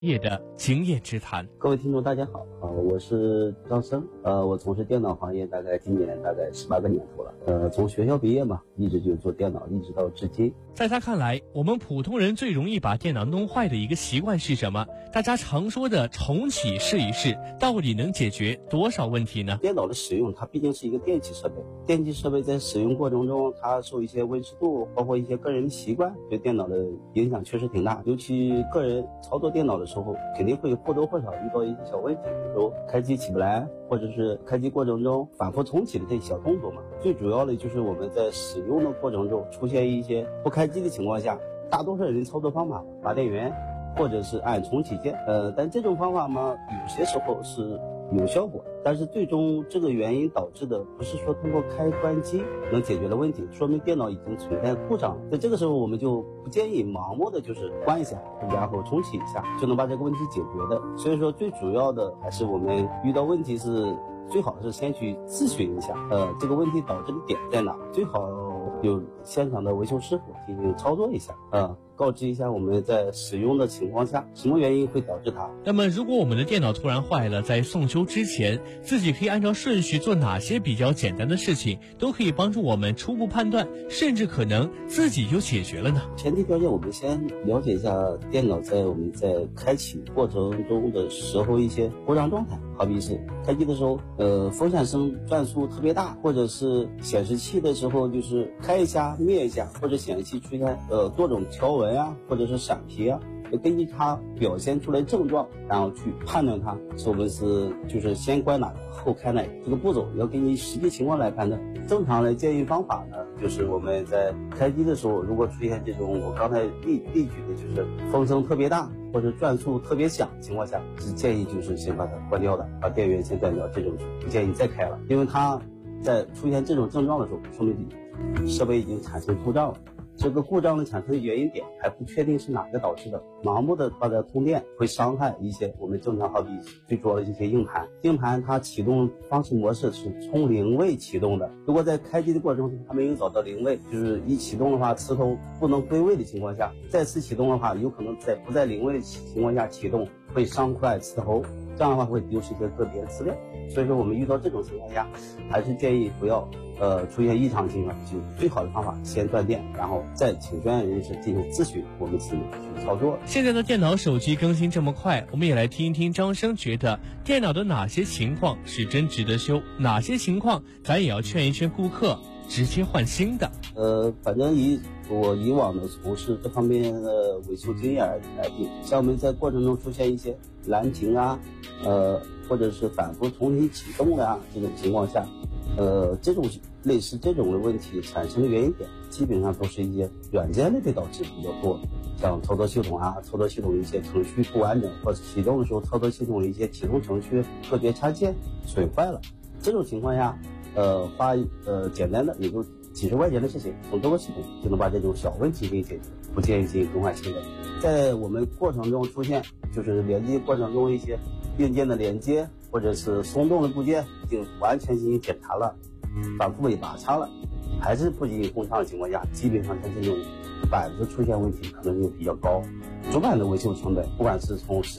业的经验之谈。 各位听众大家好，我是张生，我从事电脑行业今年18个年头了，从学校毕业嘛，一直就做电脑，一直到至今。 在他看来，我们普通人最容易把电脑弄坏的一个习惯是什么？大家常说的重启试一试，到底能解决多少问题呢？ 电脑的使用，它毕竟是一个电气设备，电气设备在使用过程中，它受一些温湿度，包括一些个人的习惯，对电脑的影响确实挺大。尤其个人操作电脑的时候，肯定会或多或少遇到一些小问题，比如说开机起不来，或者是开机过程中反复重启的这些小动作嘛。最主要的就是我们在使用的过程中出现一些不开机的情况下，大多数人操作方法拔电源或者是按重启键，但这种方法嘛，有些时候是有效果，但是最终这个原因导致的不是说通过开关机能解决的问题，说明电脑已经存在故障。在这个时候我们就不建议盲目的就是关一下然后重启一下就能把这个问题解决的。所以说最主要的还是我们遇到问题是最好是先去咨询一下，这个问题导致的点在哪，最好有现场的维修师傅进行操作一下，告知一下我们在使用的情况下什么原因会导致它。 那么如果我们的电脑突然坏了，在送修之前自己可以按照顺序做哪些比较简单的事情，都可以帮助我们初步判断，甚至可能自己就解决了呢？ 前提条件我们先了解一下电脑我们在开启过程中的时候一些故障状态，好比是开机的时候风扇声转速特别大，或者是显示器的时候就是开一下灭一下，或者显示器出现多种条纹啊，或者是闪皮啊，根据它表现出来症状，然后去判断它是我们就是先关哪个后开哪个，这个步骤要根据实际情况来判断。正常的建议方法呢，就是我们在开机的时候，如果出现这种我刚才例举的就是风声特别大或者转速特别响的情况下，是建议就是先把它关掉的，把电源先断掉，这种不建议再开了，因为它在出现这种症状的时候，说明设备已经产生故障了。这个故障的产生的原因点还不确定是哪个导致的，盲目的把它通电会伤害一些我们正常，好比最主要的这些硬盘它启动方式模式是从零位启动的，如果在开机的过程中它没有找到零位，就是一启动的话磁头不能归位的情况下，再次启动的话有可能在不在零位的情况下启动会伤坏磁头，这样的话会丢失一些个别的资料。所以说我们遇到这种情况下还是建议不要出现异常情况，就最好的方法先断电，然后再请专业人士进行咨询，我们去操作。 现在的电脑手机更新这么快，我们也来听一听张生觉得电脑的哪些情况是真值得修，哪些情况咱也要劝一劝顾客直接换新的。 反正我以往的从事这方面的维修经验来定，像我们在过程中出现一些蓝屏啊，或者是反复重新启动的这种情况下，这种类似这种的问题产生的原因点，基本上都是一些软件类的导致比较多，像操作系统一些程序不完整，或者启动的时候操作系统的一些启动程序特别插件损坏了，这种情况下，花简单的也就几十块钱的事情，从这个系统就能把这种小问题给解决，不建议进行更换新的。在我们过程中出现就是连接过程中一些硬件的连接或者是松动的部件已经完全进行检查了，反复也拔插了，还是不进行工厂的情况下，基本上像这种板子出现问题可能性比较高。主板的维修成本，不管是从